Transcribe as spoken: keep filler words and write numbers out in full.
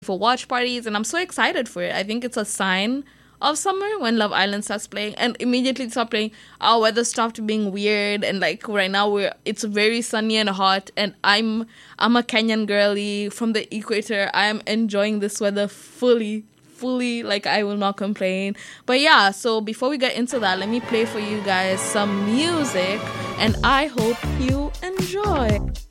for watch parties, and I'm so excited for it. I think it's a sign of summer when Love Island starts playing, and immediately it stopped playing. Our weather stopped being weird, and like right now we're it's very sunny and hot, and I'm I'm a Kenyan girly from the equator. I'm enjoying this weather fully, fully. Like, I will not complain. But yeah, so before we get into that, let me play for you guys some music, and I hope you enjoy.